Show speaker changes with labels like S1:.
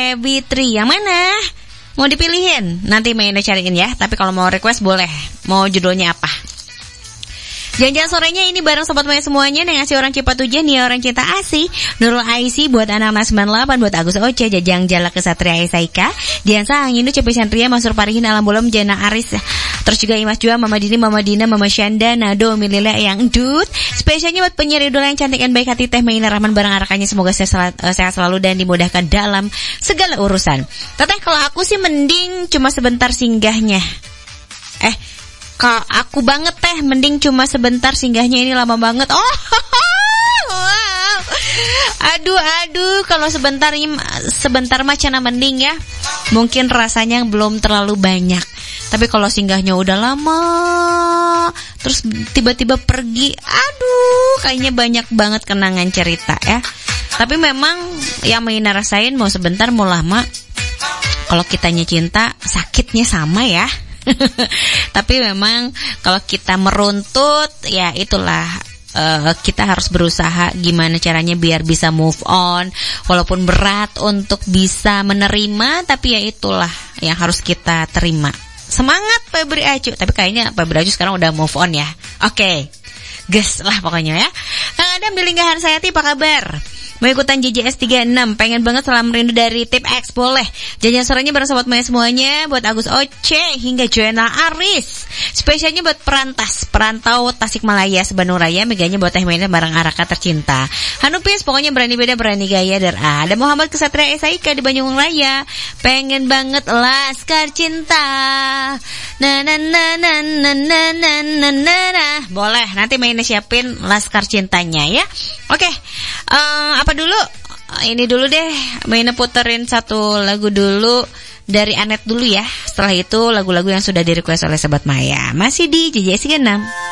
S1: Febitri. Yang mana? Mau dipilihin? Nanti mainnya cariin ya. Tapi kalau mau request boleh. Mau judulnya apa? Jangan-jangan sorenya ini bareng Sobat Maya semuanya. Yang ngasih orang Cipatuja, Nia orang cinta asih, Nurul Aisy buat anak-anak 98, buat Agus Oce, Jajang Jala Kesatria Esaika, Dian Sang, Indu Cepi Santria, Masur Parihin, Alam Bolam, Jana Aris. Terus juga Imas Jua, Mama Dini, Mama Dina, Mama Syanda, Nado, Milila yang dud. Spesialnya buat penyiar idola yang cantik dan baik hati, Teh Maina Rahman bareng arakannya. Semoga sehat selalu dan dimudahkan dalam segala urusan. Teteh, kalau aku sih mending cuma sebentar singgahnya. Kalau aku banget Teh, mending cuma sebentar singgahnya, ini lama banget. Oh, wow. Aduh, kalau sebentar macana mending ya. Mungkin rasanya belum terlalu banyak. Tapi kalau singgahnya udah lama, terus tiba-tiba pergi, aduh, kayaknya banyak banget kenangan cerita ya. Tapi memang yang Maina rasain mau sebentar mau lama, kalau kitanya cinta sakitnya sama ya. Tapi memang kalau kita meruntut, ya itulah, kita harus berusaha gimana caranya biar bisa move on. Walaupun berat untuk bisa menerima, tapi ya itulah yang harus kita terima. Semangat Febri Acu. Tapi kayaknya Febri Acu sekarang udah move on ya. Oke, gas lah pokoknya ya. Kang Adam di Linggahan Sayati, apa kabar? Mau ikutan JJS 36, pengen banget salam rindu dari Tip X, boleh. Janjian sorenya bareng Sobat Maya semuanya, buat Agus Oce hingga Joanna Aris. Spesialnya buat perantau Tasikmalaya, Bandung Raya, meganya buat Teh Maina bareng Araka tercinta. Hanupis, pokoknya berani beda, berani gaya, ada Muhammad Kesatria Esaika di Banyuwangi Raya. Pengen banget Laskar Cinta. Boleh, nanti Maina siapin Laskar Cintanya ya. Oke, apa dulu? Ini dulu deh, Maina puterin satu lagu dulu dari Anet dulu ya. Setelah itu lagu-lagu yang sudah di request oleh Sobat Maya. Masih di JJS 36.